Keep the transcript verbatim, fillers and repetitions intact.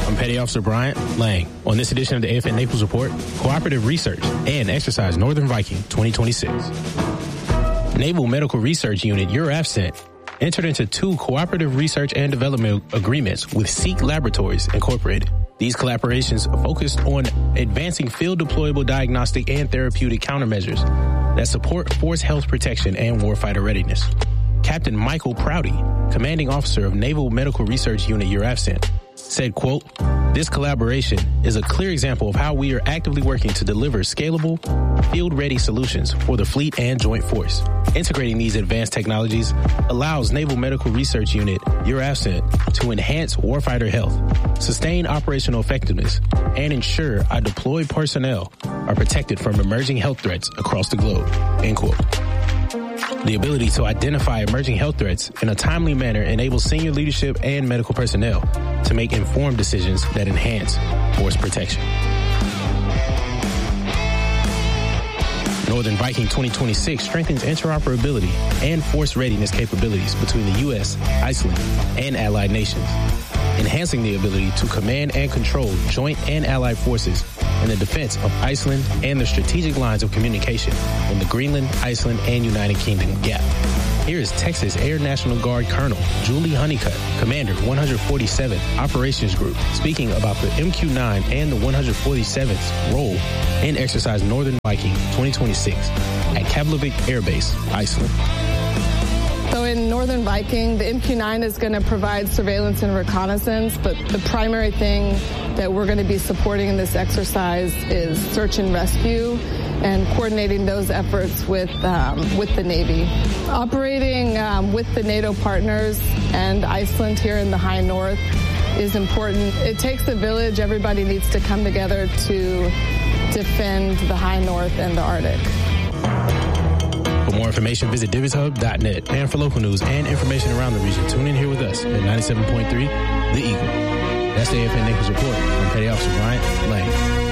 I'm Petty Officer Bryant Lang. On this edition of the A F N Naples Report, Cooperative Research and Exercise Northern Viking twenty twenty-six. Naval Medical Research Unit, U R A F C E N T, entered into two cooperative research and development agreements with Seek Laboratories Incorporated. These collaborations focused on advancing field deployable diagnostic and therapeutic countermeasures that support force health protection and warfighter readiness. Captain Michael Prouty, commanding officer of Naval Medical Research Unit, U R A F C E N T, said, quote, "This collaboration is a clear example of how we are actively working to deliver scalable, field-ready solutions for the fleet and joint force. Integrating these advanced technologies allows Naval Medical Research Unit, U R A F C E N T, to enhance warfighter health, sustain operational effectiveness, and ensure our deployed personnel are protected from emerging health threats across the globe," end quote. The ability to identify emerging health threats in a timely manner enables senior leadership and medical personnel to make informed decisions that enhance force protection. Northern Viking twenty twenty-six strengthens interoperability and force readiness capabilities between the U S, Iceland, and allied nations, enhancing the ability to command and control joint and allied forces in the defense of Iceland and the strategic lines of communication in the Greenland, Iceland, and United Kingdom gap. Here is Texas Air National Guard Colonel Julie Honeycutt, Commander one forty-seventh Operations Group, speaking about the M Q nine and the one forty-seventh's role in Exercise Northern Viking twenty twenty-six at Keflavik Air Base, Iceland. So in Northern Viking, the M Q nine is going to provide surveillance and reconnaissance, but the primary thing that we're going to be supporting in this exercise is search and rescue and coordinating those efforts with um, with the Navy. Operating um, with the NATO partners and Iceland here in the High North is important. It takes a village. Everybody needs to come together to defend the High North and the Arctic. For more information, visit Divvies Hub dot net. And for local news and information around the region, tune in here with us at ninety-seven point three The Eagle. That's the A F N Naples Report. I'm Petty Officer Bryant Lang.